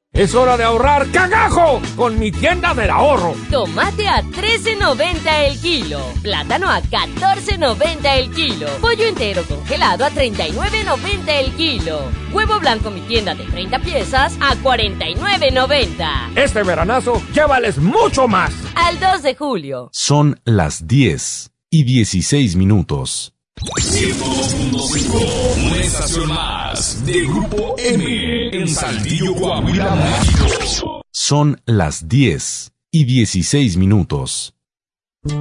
Es hora de ahorrar ¡cagajo! Con mi tienda del ahorro. Tomate a $13.90 el kilo. Plátano a $14.90 el kilo. Pollo entero congelado a $39.90 el kilo. Huevo blanco mi tienda de 30 piezas a $49.90. Este veranazo, llévales mucho más. Al 2 de julio. Son las 10:16. 102.5, una estación más de Grupo M en Saltillo, Coahuila, México. Son las 10:16.